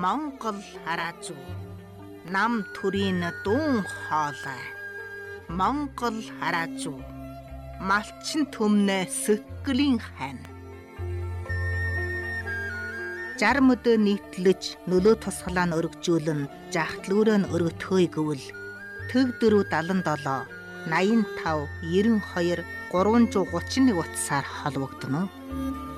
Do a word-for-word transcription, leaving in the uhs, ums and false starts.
Монгол хараажуу нам төрийн дуун хоолой Монгол хараажуу малчин төмнө сөткөлийн хань жарм өдөө нийтлэж нөлөө тусгалаа нь өргөжүүлэн жахтлүүрээ нь өргөтхөөе гэвэл төг дөрөв дадан долоо наян тав ерөн хоёр гурван зуун гучин нэг утсаар холбогдно.